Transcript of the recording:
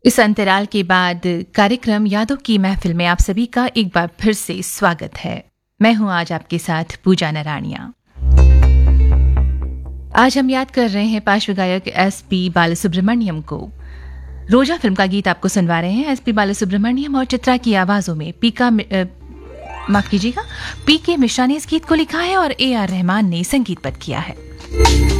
इस अंतराल के बाद कार्यक्रम यादों की महफिल में आप सभी का एक बार फिर से स्वागत है। मैं हूं आज आपके साथ पूजा नारायणिया। आज हम याद कर रहे हैं पार्श्व गायक एसपी बालासुब्रमण्यम को। रोजा फिल्म का गीत आपको सुनवा रहे हैं एसपी बालासुब्रमण्यम और चित्रा की आवाजों में। पीके मिश्रा ने इस गीत को लिखा है और AR रहमान ने संगीतबद्ध किया है।